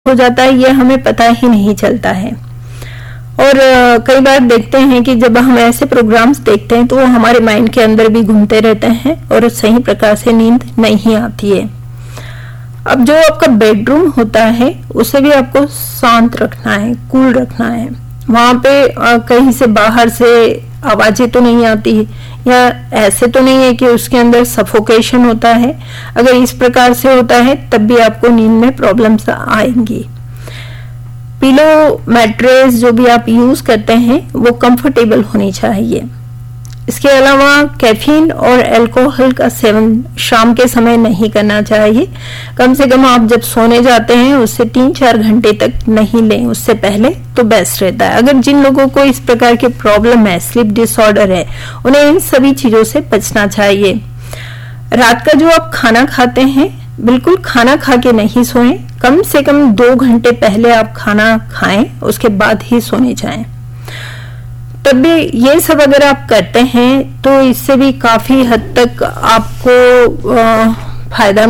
हो जाता है ये हमें पता ही नहीं चलता है। और कई बार देखते हैं कि जब हम ऐसे प्रोग्राम्स देखते हैं तो वो हमारे माइंड के अंदर भी घूमते रहते हैं और सही प्रकार से नींद नहीं आती है। अब जो आपका बेडरूम होता है उसे भी आपको शांत रखना है, कूल रखना है। वहां पे कहीं से बाहर से आवाजें तो नहीं आती या ऐसे तो नहीं है कि उसके अंदर सफोकेशन होता है। अगर इस प्रकार से होता है तब भी आपको नींद में प्रॉब्लम्स आएंगी। पिलो, मैट्रेस जो भी आप यूज करते हैं वो कंफर्टेबल होनी चाहिए। इसके अलावा कैफीन और अल्कोहल का सेवन शाम के समय नहीं करना चाहिए। कम से कम आप जब सोने जाते हैं उससे 3-4 घंटे तक नहीं लें, उससे पहले तो बेस्ट रहता है। अगर जिन लोगों को इस प्रकार के प्रॉब्लम है, स्लीप डिसऑर्डर है, उन्हें इन सभी चीजों से बचना चाहिए। रात का जो आप खाना खाते हैं बिल्कुल खाना खा के नहीं सोएं। कम से कम 2 घंटे पहले आप खाना खाएं, उसके बाद ही सोने जाएं। तब भी ये सब अगर आप करते हैं तो इससे भी काफी हद तक आपको फायदा